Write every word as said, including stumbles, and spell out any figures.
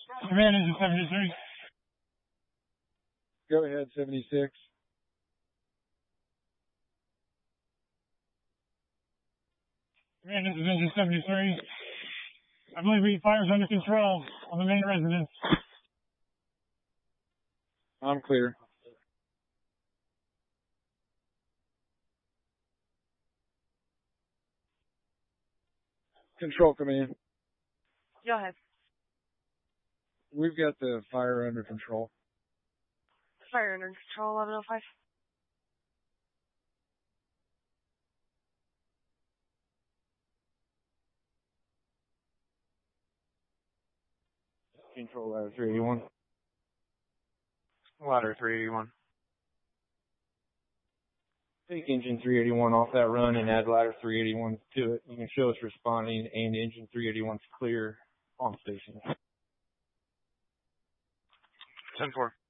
Command engine seventy-three. Go ahead, seventy-six. Command engine seventy-three. I believe we fire's under control on the main residence. I'm clear. Control command. Go ahead. We've got the fire under control. Fire under control, eleven oh five. Control ladder three eighty-one. Ladder three eighty-one. Take engine three eighty-one off that run and add ladder three eighty-one to it. You can show us responding and engine three eighty-one's clear on station. ten four.